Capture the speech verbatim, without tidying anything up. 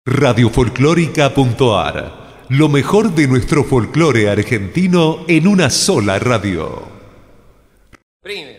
radiofolclórica.ar. Lo mejor de nuestro folclore argentino en una sola radio. Prime.